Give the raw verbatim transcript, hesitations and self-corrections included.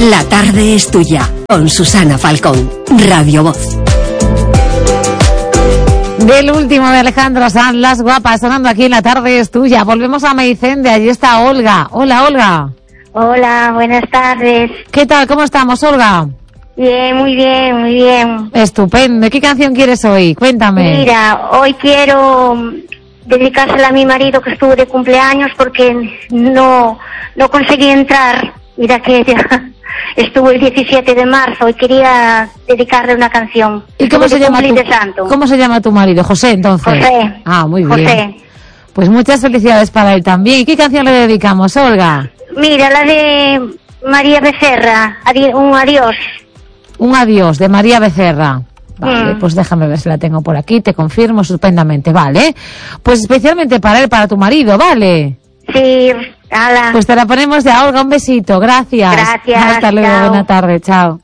La tarde es tuya, con Susana Falcón, Radio Voz. Del último de Alejandro Sanz, Las Guapas, sonando aquí en La tarde es tuya. Volvemos a Meicende, allí está Olga. Hola, Olga. Hola, buenas tardes. ¿Qué tal? ¿Cómo estamos, Olga? Bien, muy bien, muy bien. Estupendo. ¿Qué canción quieres hoy? Cuéntame. Mira, hoy quiero dedicársela a mi marido que estuvo de cumpleaños porque no, no conseguí entrar. Mira que ya estuvo el diecisiete de marzo y quería dedicarle una canción. ¿Y cómo se llama tu, de santo. cómo se llama tu marido? José, entonces. José. Ah, muy bien. José. Pues muchas felicidades para él también. ¿Y qué canción le dedicamos, Olga? Mira, la de María Becerra, Adi- un adiós. Un adiós, de María Becerra. Vale, Mm. pues déjame ver si la tengo por aquí, te confirmo estupendamente, ¿vale? Pues especialmente para él, para tu marido, ¿vale? Sí, ala. Pues te la ponemos de Olga, un besito, gracias. Gracias, Hasta luego, chao. buena tarde, chao.